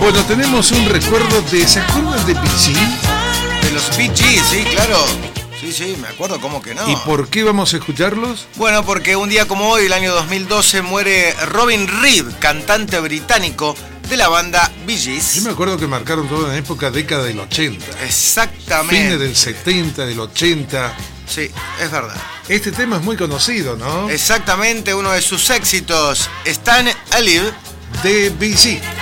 Bueno, tenemos un recuerdo de... ¿Se acuerdan de Bee Gees? De los Bee Gees, sí, claro. Sí, me acuerdo, ¿cómo que no? ¿Y por qué vamos a escucharlos? Bueno, porque un día como hoy, el año 2012, muere Robin Reed, cantante británico de la banda Bee Gees. Yo me acuerdo que marcaron toda una época, década del 80. Exactamente. Fines del 70, del 80. Sí, es verdad. Este tema es muy conocido, ¿no? Exactamente, uno de sus éxitos, Stand Alive, de Bee Gees.